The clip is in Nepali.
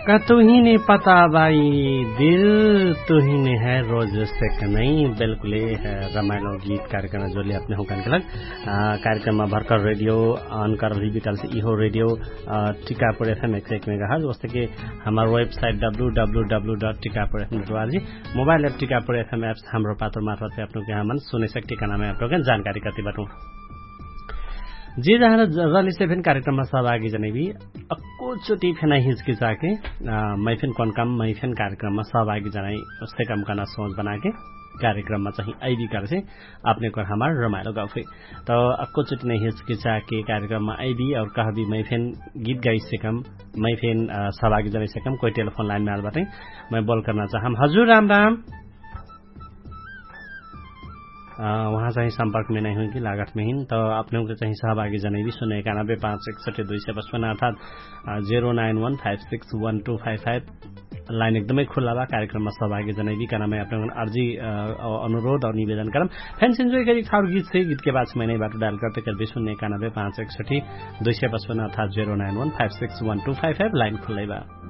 तू ही ने पता बाई दिल तू ही ने है रोज से नहीं बिल्कुल है रमाइलो गीत कार्यक्रम जो अपने हुकन के लग कार्यक्रम में भरकर रेडियो ऑन कर रही बिकल से इहो रेडियो टिकापुर FM 101 मेगाहर्ट्ज जैसे कि हमार website www.tikapurfm.org mobile app Tikapur FM apps हाम्रो पात्र मार्फत अपनों के हमन सुने सकते का नाम है अपनों के जानकारी करती बाटू जे जहाँ रली सेभेन कार्यक्रममा सहभागी जनेबी अक्को चोटी फेना हिचकिचा के मैफेन कौन काम मैफेन कार्यक्रममा सहभागी जनाई उससे कम करना सोच बना के कार्यक्रममा चाहिँ आईबी कर से अपने को हमार रमाइलो गाउफे तो अक्को चोटी ने हिचकिचा के कार्यक्रममा आईबी और कहबी मैफेन गीत गाई से कम मैफेन सहभागी जनाई से कम कोई टेलीफोन लाइन में आल बाटे मैं बोल करना चाहम हजुर राम राम वहाँ चाहिँ संपर्क में नहीं हुई लागत में ही तो अपने को चाहिँ सहभागी जनेबी 91561255 अर्थात 0915612555 लाइन एकदमै खुला बा कार्यक्रममा सहभागी जनेबी का नाम अपने अर्जी अनुरोध और निवेदन करम फैंस एंजॉय करी खाउर गीत से गीत के बाद महीने बाटो डायल करते कर 9195612555 अर्थात 0915612555 लाइन खुलै बा।